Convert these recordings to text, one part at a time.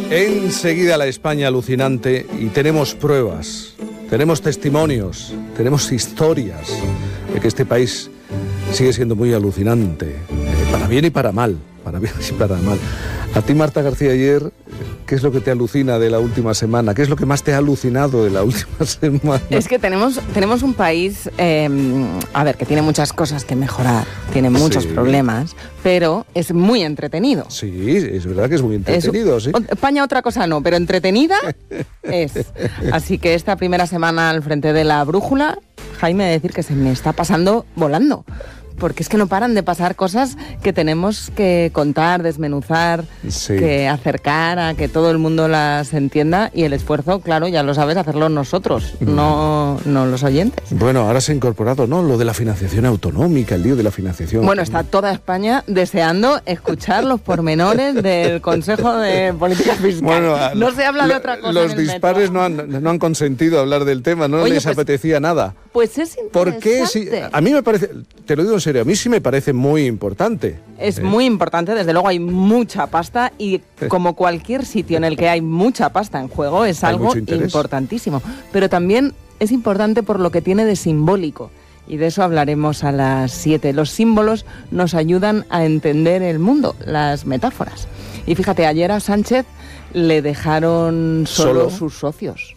Enseguida la España alucinante, y tenemos pruebas, tenemos testimonios, tenemos historias de que este país sigue siendo muy alucinante, para bien y para mal, para bien y para mal. A ti, Marta García Aller, ¿qué es lo que te alucina de la última semana? ¿Qué es lo que más te ha alucinado de la última semana? Es que tenemos un país, que tiene muchas cosas que mejorar, tiene muchos problemas, pero es muy entretenido. Sí, es verdad que es muy entretenido, sí. España otra cosa no, pero entretenida es. Así que esta primera semana al frente de la brújula, Jaime, decir que se me está pasando volando. Porque es que no paran de pasar cosas que tenemos que contar, desmenuzar, que acercar a que todo el mundo las entienda, y el esfuerzo, claro, ya lo sabes, hacerlo nosotros, no los oyentes. Bueno, ahora se ha incorporado, ¿no?, lo de la financiación autonómica, el lío de la financiación. Bueno, está toda España deseando escuchar los pormenores del Consejo de Política Fiscal. Bueno, no se habla de otra cosa. Los dispares no han consentido hablar del tema, no les apetecía nada. Pues es interesante. ¿Por qué? Sí, a mí me parece, te lo digo en serio, a mí sí me parece muy importante. Es muy importante, desde luego hay mucha pasta, y como cualquier sitio en el que hay mucha pasta en juego, es algo importantísimo. Pero también es importante por lo que tiene de simbólico, y de eso hablaremos a las 7. Los símbolos nos ayudan a entender el mundo, las metáforas. Y fíjate, ayer a Sánchez le dejaron solo sus socios.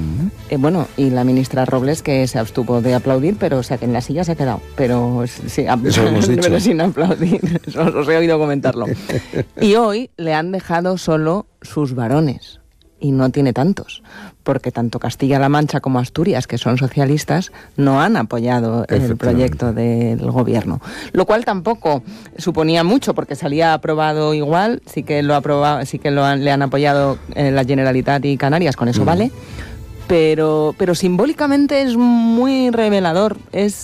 Y la ministra Robles, que se abstuvo de aplaudir, pero o sea que en la silla se ha quedado, pero sí, eso hemos dicho. Pero sin aplaudir, eso os he oído comentarlo. Y hoy le han dejado solo sus varones, y no tiene tantos, porque tanto Castilla-La Mancha como Asturias, que son socialistas, no han apoyado el proyecto del gobierno, lo cual tampoco suponía mucho, porque salía aprobado igual. Sí que le han apoyado la Generalitat y Canarias, con eso vale. Pero simbólicamente es muy revelador,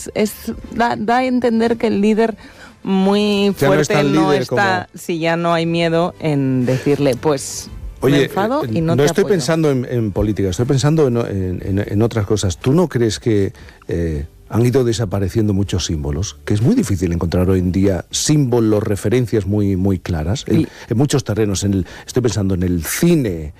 da a entender que el líder muy fuerte no está, si ya no hay miedo en decirle, pues... Oye, me enfado y no estoy pensando en política, estoy pensando en otras cosas. ¿Tú no crees que han ido desapareciendo muchos símbolos? Que es muy difícil encontrar hoy en día símbolos, referencias muy, muy claras en muchos terrenos. Estoy pensando en el cine,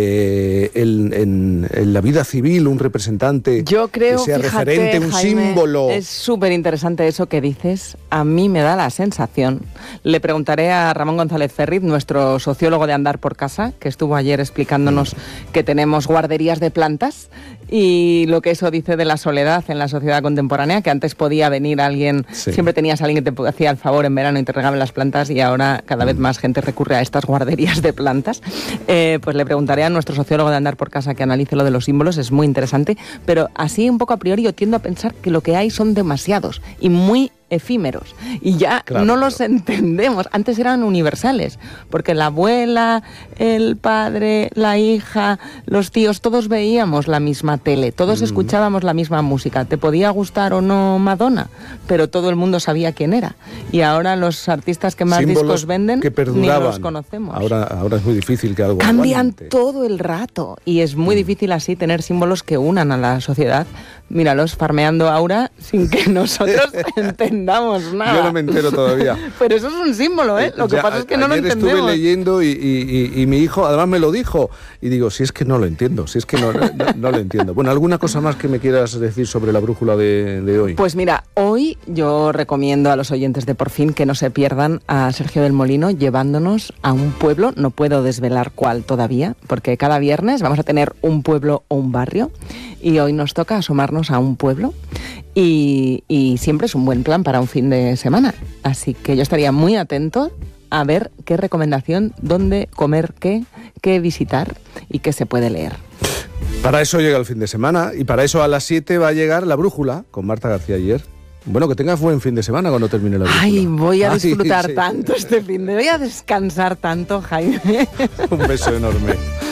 en la vida civil, un representante que sea referente, un Jaime, símbolo. Es súper interesante eso que dices. A mí me da la sensación, le preguntaré a Ramón González Ferriz, nuestro sociólogo de Andar por Casa, que estuvo ayer explicándonos que tenemos guarderías de plantas, y lo que eso dice de la soledad en la sociedad contemporánea, que antes podía venir alguien, siempre tenías a alguien que te hacía el favor en verano y te regaba las plantas, y ahora cada vez más gente recurre a estas guarderías de plantas. Pues le preguntaré a nuestro sociólogo de Andar por Casa que analice lo de los símbolos, es muy interesante, pero así un poco a priori yo tiendo a pensar que lo que hay son demasiados y muy efímeros, y ya no los entendemos. Antes eran universales, porque la abuela, el padre, la hija, los tíos, todos veíamos la misma tele, todos escuchábamos la misma música. Te podía gustar o no Madonna, pero todo el mundo sabía quién era. Y ahora los artistas que más símbolos discos venden ni los conocemos. Ahora es muy difícil que algo cambian aguante. Todo el rato, y es muy difícil así tener símbolos que unan a la sociedad. Míralos farmeando Aura sin que nosotros entendamos nada. Yo no me entero todavía. Pero eso es un símbolo, ¿eh? Lo que pasa es que no lo entendemos. Estuve leyendo y mi hijo además me lo dijo. Y digo, si es que no lo entiendo, si es que no lo entiendo. Bueno, ¿alguna cosa más que me quieras decir sobre la brújula de hoy? Pues mira, hoy yo recomiendo a los oyentes de Por Fin que no se pierdan a Sergio del Molino llevándonos a un pueblo. No puedo desvelar cuál todavía, porque cada viernes vamos a tener un pueblo o un barrio. Y hoy nos toca asomarnos a un pueblo, y siempre es un buen plan para un fin de semana. Así que yo estaría muy atento a ver qué recomendación, dónde comer, qué visitar y qué se puede leer. Para eso llega el fin de semana, y para eso a las 7 va a llegar La Brújula con Marta García Aller. Bueno, que tengas buen fin de semana cuando termine la brújula. Ay, voy a disfrutar tanto este fin de... Voy a descansar tanto, Jaime. Un beso enorme.